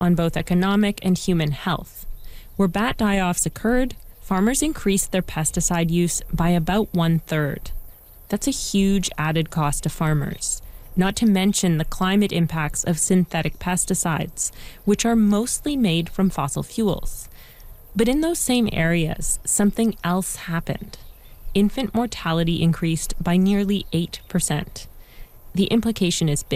on both economic and human health. Where bat die-offs occurred, farmers increased their pesticide use by about 1/3. That's a huge added cost to farmers, not to mention the climate impacts of synthetic pesticides, which are mostly made from fossil fuels. But in those same areas, something else happened. Infant mortality increased by nearly 8%. The implication is big.